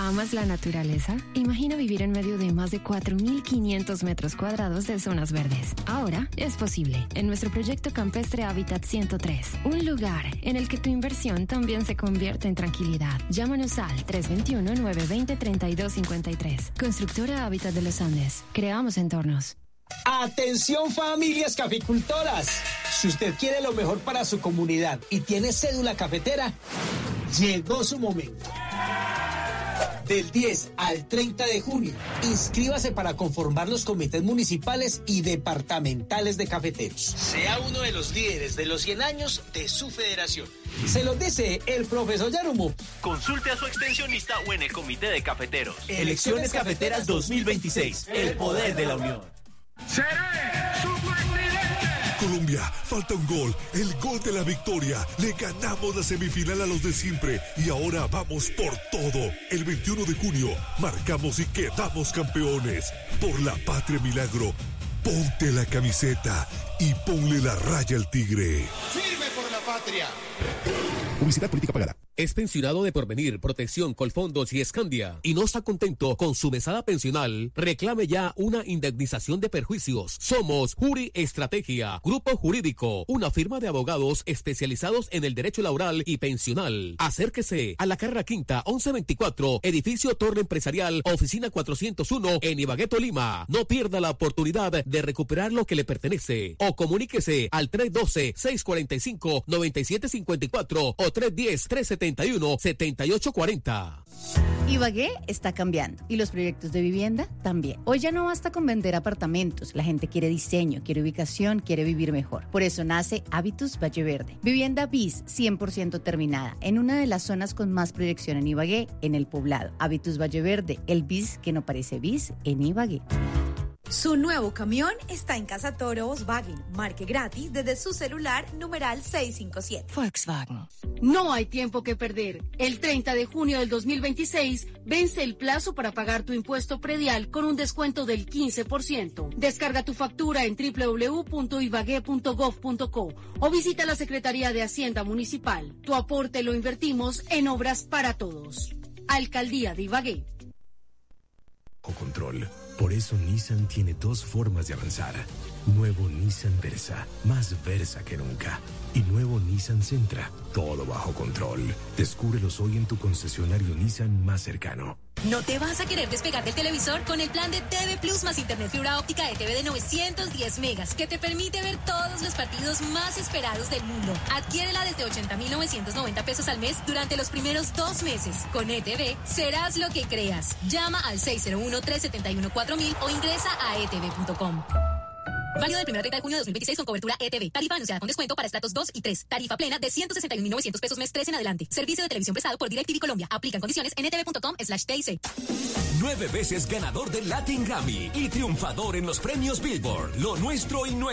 ¿Amas la naturaleza? Imagina vivir en medio de más de 4.500 metros cuadrados de zonas verdes. Ahora es posible en nuestro proyecto campestre Hábitat 103. Un lugar en el que tu inversión también se convierte en tranquilidad. Llámanos al 321-920-3253. Constructora Hábitat de los Andes. Creamos entornos. Atención familias caficultoras. Si usted quiere lo mejor para su comunidad y tiene cédula cafetera, llegó su momento. Del 10 al 30 de junio, inscríbase para conformar los comités municipales y departamentales de cafeteros. Sea uno de los líderes de los 100 años de su federación. Se los dice el profesor Yarumo. Consulte a su extensionista o en el comité de cafeteros. Elecciones Cafeteras 2026. El poder de la unión. ¡Seré su presidente! Colombia, falta un gol, el gol de la victoria. Le ganamos la semifinal a los de siempre y ahora vamos por todo. El 21 de junio marcamos y quedamos campeones. Por la patria milagro, ponte la camiseta y ponle la raya al tigre. ¡Firme por la patria! Publicidad política pagada. Es pensionado de Porvenir, Protección, Colfondos y Escandia y no está contento con su mesada pensional. Reclame ya una indemnización de perjuicios. Somos Juri Estrategia, Grupo Jurídico, una firma de abogados especializados en el derecho laboral y pensional. Acérquese a la carrera quinta 1124, edificio Torre Empresarial, oficina 401 en Ibagué, Tolima. No pierda la oportunidad de recuperar lo que le pertenece o comuníquese al 312-645-9754 o 310-371-7840. Ibagué está cambiando y los proyectos de vivienda también. Hoy ya no basta con vender apartamentos, la gente quiere diseño, quiere ubicación, quiere vivir mejor. Por eso nace Habitus Valle Verde. Vivienda BIS 100% terminada en una de las zonas con más proyección en Ibagué, en el Poblado. Habitus Valle Verde, el BIS que no parece BIS en Ibagué. Su nuevo camión está en Casa Toro Volkswagen. Marque gratis desde su celular numeral 657. Volkswagen. No hay tiempo que perder. El 30 de junio del 2026 vence el plazo para pagar tu impuesto predial con un descuento del 15%. Descarga tu factura en www.ibagué.gov.co o visita la Secretaría de Hacienda Municipal. Tu aporte lo invertimos en obras para todos. Alcaldía de Ibagué. Control. Por eso Nissan tiene dos formas de avanzar. Nuevo Nissan Versa, más Versa que nunca. Y nuevo Nissan Sentra, todo bajo control. Descúbrelos hoy en tu concesionario Nissan más cercano. ¿No te vas a querer despegar del televisor con el plan de TV Plus más internet fibra óptica de TV de 910 megas que te permite ver todos los partidos más esperados del mundo? Adquiérela desde 80.990 pesos al mes durante los primeros 2 meses. Con ETV serás lo que creas. Llama al 601-371-4000 o ingresa a etv.com. Válido del 1 al 30 de junio de 2026 con cobertura ETV. Tarifa anunciada con descuento para estratos 2 y 3. Tarifa plena de 161.900 pesos mes 3 en adelante. Servicio de televisión prestado por DirecTV Colombia. Aplican condiciones en etv.com/TIC. 9 veces ganador del Latin Grammy y triunfador en los premios Billboard. Lo nuestro y nuestro.